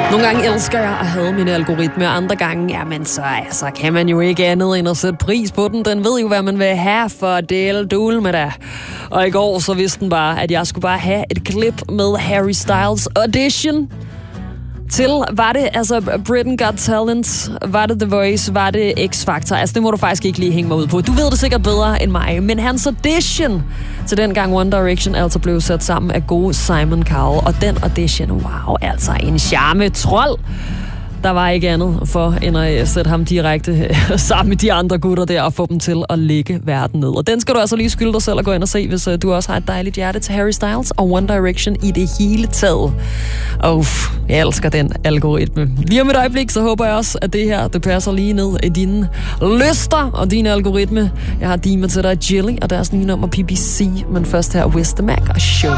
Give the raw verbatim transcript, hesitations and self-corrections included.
Nogle gange elsker jeg at have min algoritme, og andre gange, jamen så altså, kan man jo ikke andet end at sætte pris på den. Den ved jo, hvad man vil have for at dele dul med dig. Og i går så vidste den bare, at jeg skulle bare have et klip med Harry Styles Audition. Til, var det altså Britain Got Talent, var det The Voice, var det X-Factor? Altså det må du faktisk ikke lige hænge mig ud på. Du ved det sikkert bedre end mig. Men hans audition til den gang One Direction altså blev sat sammen af gode Simon Cowell. Og den audition, wow, altså en charme-trold. Der var ikke andet for, end at sætte ham direkte sammen med de andre gutter der og få dem til at lægge verden ned. Og den skal du altså lige skylde dig selv at gå ind og se, hvis du også har et dejligt hjerte til Harry Styles og One Direction i det hele taget. Uff, jeg elsker den algoritme. Lige om et øjeblik, så håber jeg også, at det her, det passer lige ned i dine lyster og din algoritme. Jeg har Dima til dig, Jilly, og deres nye nummer P B C, men først her Wiz the Mac og Show.